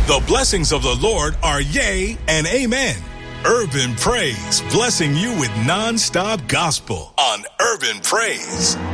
The blessings of the Lord are yea and amen. Urban Praise, blessing you with non-stop gospel on Urban Praise.